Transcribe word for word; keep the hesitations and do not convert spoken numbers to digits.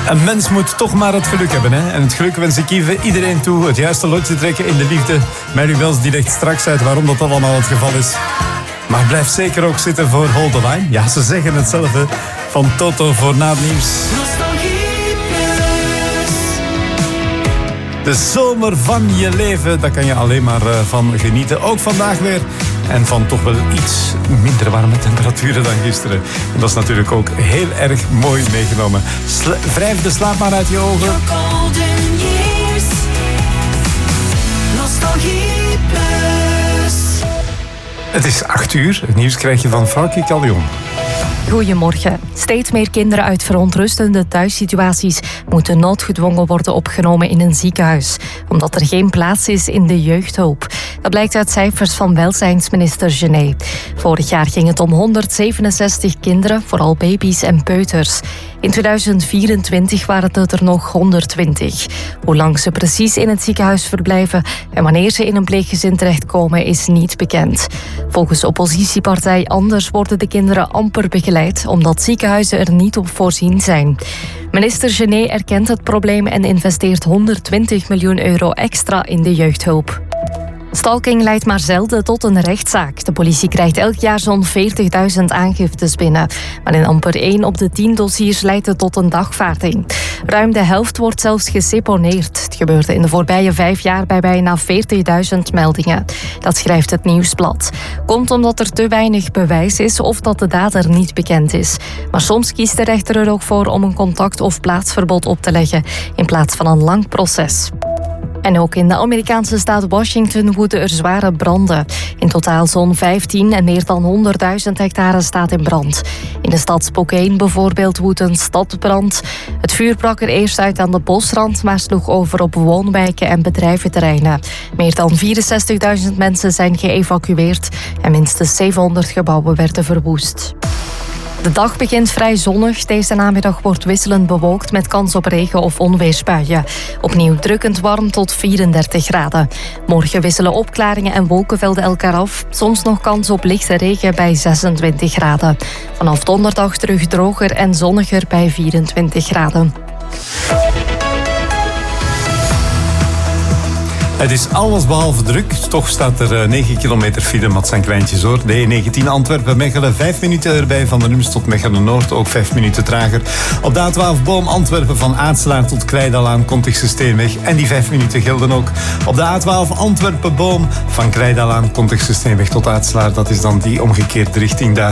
Een mens moet toch maar het geluk hebben. Hè? En het geluk wens ik iedereen toe. Het juiste lotje trekken in de liefde. Mary Wells die legt straks uit waarom dat allemaal het geval is. Maar blijf zeker ook zitten voor Hold the Line. Ja, ze zeggen hetzelfde. Van Toto voor na het nieuws. De zomer van je leven, daar kan je alleen maar uh, van genieten. Ook vandaag weer. En van toch wel iets minder warme temperaturen dan gisteren. En dat is natuurlijk ook heel erg mooi meegenomen. Sla- wrijf de slaap maar uit je ogen. Het is acht uur. Het nieuws krijg je van Frauke Callion. Goedemorgen. Steeds meer kinderen uit verontrustende thuissituaties moeten noodgedwongen worden opgenomen in een ziekenhuis, omdat er geen plaats is in de jeugdhulp. Dat blijkt uit cijfers van welzijnsminister Genet. Vorig jaar ging het om honderdzevenenzestig kinderen, vooral baby's en peuters. In tweeduizend vierentwintig waren het er nog honderdtwintig. Hoe lang ze precies in het ziekenhuis verblijven en wanneer ze in een pleeggezin terechtkomen is niet bekend. Volgens oppositiepartij Anders worden de kinderen amper begeleid omdat ziekenhuizen er niet op voorzien zijn. Minister Genet erkent het probleem en investeert honderdtwintig miljoen euro extra in de jeugdhulp. Stalking leidt maar zelden tot een rechtszaak. De politie krijgt elk jaar zo'n veertigduizend aangiftes binnen. Maar in amper één op de tien dossiers leidt het tot een dagvaarding. Ruim de helft wordt zelfs geseponeerd. Het gebeurde in de voorbije vijf jaar bij bijna veertigduizend meldingen. Dat schrijft het Nieuwsblad. Komt omdat er te weinig bewijs is of dat de dader niet bekend is. Maar soms kiest de rechter er ook voor om een contact- of plaatsverbod op te leggen in plaats van een lang proces. En ook in de Amerikaanse staat Washington woeden er zware branden. In totaal zo'n vijftien en meer dan honderdduizend hectare staat in brand. In de stad Spokane bijvoorbeeld woedt een stadbrand. Het vuur brak er eerst uit aan de bosrand, maar sloeg over op woonwijken en bedrijventerreinen. Meer dan vierenzestigduizend mensen zijn geëvacueerd en minstens zevenhonderd gebouwen werden verwoest. De dag begint vrij zonnig. Deze namiddag wordt wisselend bewolkt met kans op regen- of onweersbuien. Opnieuw drukkend warm tot vierendertig graden. Morgen wisselen opklaringen en wolkenvelden elkaar af. Soms nog kans op lichte regen bij zesentwintig graden. Vanaf donderdag terug droger en zonniger bij vierentwintig graden. Het is alles behalve druk. Toch staat er negen kilometer file, maar het zijn kleintjes hoor. De E negentien Antwerpen-Mechelen, vijf minuten erbij. Van de Nums tot Mechelen-Noord, ook vijf minuten trager. Op de A twaalf Boom-Antwerpen van Aartselaar tot Krijdalaan, Kontigse Steenweg. En die vijf minuten gelden ook. Op de A twaalf Antwerpen-Boom van Krijdalaan, Kontigse Steenweg tot Aartselaar. Dat is dan die omgekeerde richting daar.